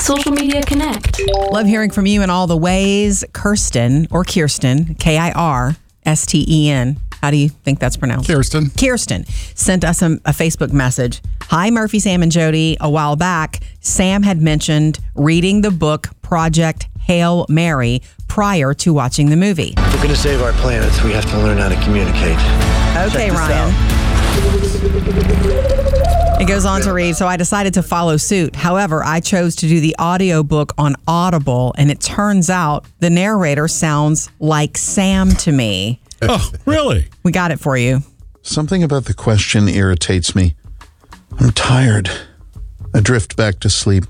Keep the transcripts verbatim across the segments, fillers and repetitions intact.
Social Media Connect. Love hearing from you in all the ways. Kirsten, or Kirsten, K I R S T E N. How do you think that's pronounced? Kirsten. Kirsten sent us a, a Facebook message. Hi, Murphy, Sam, and Jody. A while back, Sam had mentioned reading the book Project Hail Mary prior to watching the movie. If we're going to save our planet, we have to learn how to communicate. Okay, Ryan. It goes on to read, so I decided to follow suit. However, I chose to do the audiobook on Audible, and it turns out the narrator sounds like Sam to me. Oh, really? We got it for you. Something about the question irritates me. I'm tired. I drift back to sleep.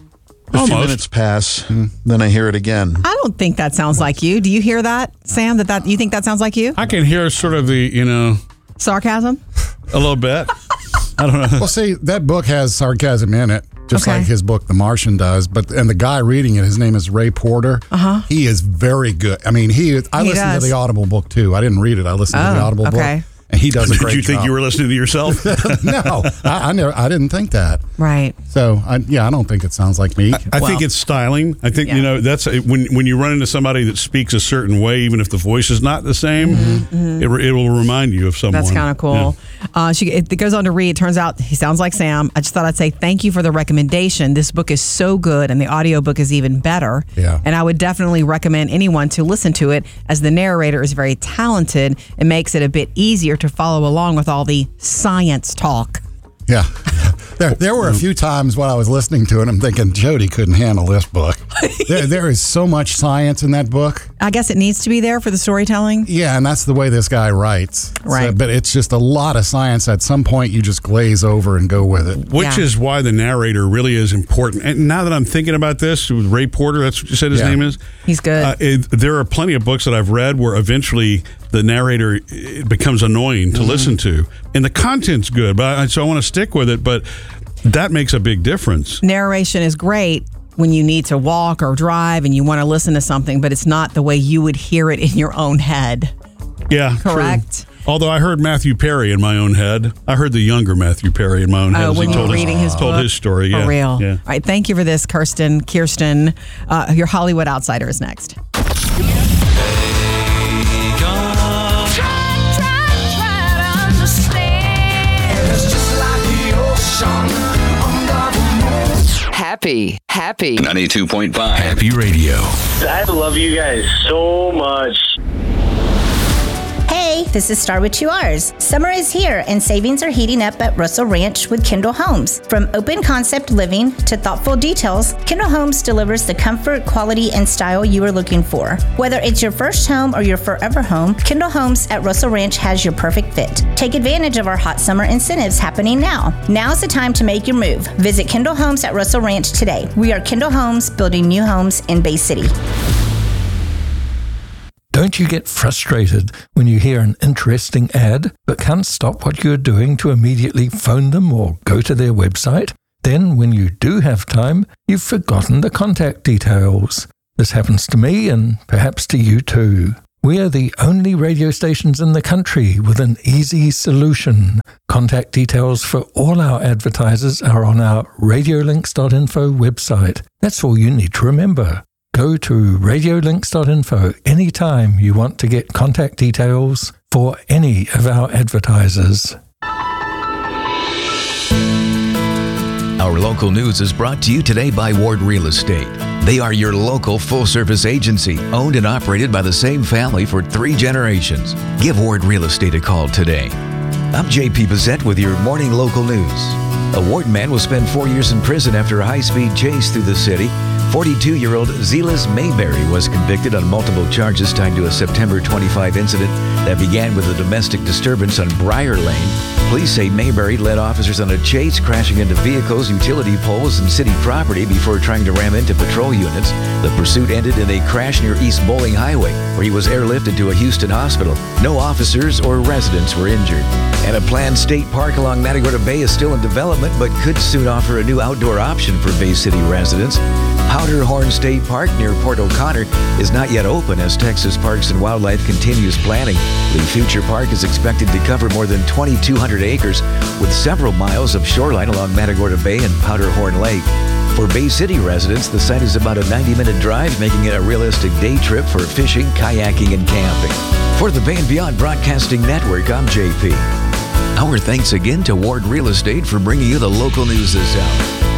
A Almost. few minutes pass, and then I hear it again. I don't think that sounds like you. Do you hear that, Sam? That that you think that sounds like you? I can hear sort of the, you know, Sarcasm? a little bit. I don't know. Well, see, that book has sarcasm in it, just Okay. like his book, The Martian, does. But and the guy reading it, his name is Ray Porter. Uh-huh. He is very good. I mean, he. Is, I He listened does. to the Audible book too. I didn't read it. I listened to the Oh, Audible okay. book, and he does a great Did you think job. you were listening to yourself? No, I, I never. I didn't think that. Right. So, I, yeah, I don't think it sounds like me. I Well- think it's styling. I think, Yeah. you know, that's when when you run into somebody that speaks a certain way, even if the voice is not the same, It, re- it will remind you of someone. That's kind of cool. Yeah. Uh, she, it, it goes on to read. It turns out he sounds like Sam. I just thought I'd say thank you for the recommendation. This book is so good, and the audiobook is even better. Yeah. And I would definitely recommend anyone to listen to it, as the narrator is very talented. It makes it a bit easier to follow along with all the science talk. Yeah. There, there were a few times when I was listening to it, I'm thinking, Jody couldn't handle this book. there, there is so much science in that book. I guess it needs to be there for the storytelling. Yeah, and that's the way this guy writes. Right. So, but it's just a lot of science. At some point, you just glaze over and go with it. Which Yeah. is why the narrator really is important. And now that I'm thinking about this, with Ray Porter, that's what you said his Yeah. name is? He's good. Uh, it, there are plenty of books that I've read where eventually the narrator it becomes annoying to Mm-hmm. listen to. And the content's good, but I, so I want to stick with it. But that makes a big difference. Narration is great when you need to walk or drive and you want to listen to something, but it's not the way you would hear it in your own head. Yeah, Correct. True. Although I heard Matthew Perry in my own head. I heard the younger Matthew Perry in my own head. Oh, as when he you're told reading his told book? his story. For Yeah, real. Yeah. All right. Thank you for this, Kirsten. Kirsten, uh, your Hollywood Outsider is next. Happy, happy. ninety-two point five Happy Radio. I love you guys so much. Hey, this is Star with two R's. Summer is here and savings are heating up at Russell Ranch with Kendall Homes. From open concept living to thoughtful details, Kendall Homes delivers the comfort, quality, and style you are looking for. Whether it's your first home or your forever home, Kendall Homes at Russell Ranch has your perfect fit. Take advantage of our hot summer incentives happening now. Now's the time to make your move. Visit Kendall Homes at Russell Ranch today. We are Kendall Homes, building new homes in Bay City. Don't you get frustrated when you hear an interesting ad but can't stop what you're doing to immediately phone them or go to their website? Then, when you do have time, you've forgotten the contact details. This happens to me and perhaps to you too. We are the only radio stations in the country with an easy solution. Contact details for all our advertisers are on our radiolinks dot info website. That's all you need to remember. Go to radiolinks dot info anytime you want to get contact details for any of our advertisers. Our local news is brought to you today by Ward Real Estate. They are your local full-service agency, owned and operated by the same family for three generations. Give Ward Real Estate a call today. I'm J P Bissett with your morning local news. A Ward man will spend four years in prison after a high-speed chase through the city. forty-two-year-old Zelas Mayberry was convicted on multiple charges tied to a September twenty-fifth incident that began with a domestic disturbance on Briar Lane. Police say Mayberry led officers on a chase, crashing into vehicles, utility poles, and city property before trying to ram into patrol units. The pursuit ended in a crash near East Bowling Highway, where he was airlifted to a Houston hospital. No officers or residents were injured. And a planned state park along Matagorda Bay is still in development, but could soon offer a new outdoor option for Bay City residents. Powderhorn State Park near Port O'Connor is not yet open as Texas Parks and Wildlife continues planning. The future park is expected to cover more than twenty-two hundred acres with several miles of shoreline along Matagorda Bay and Powderhorn Lake. For Bay City residents, the site is about a ninety-minute drive, making it a realistic day trip for fishing, kayaking, and camping. For the Bay and Beyond Broadcasting Network, I'm J P. Our thanks again to Ward Real Estate for bringing you the local news this hour.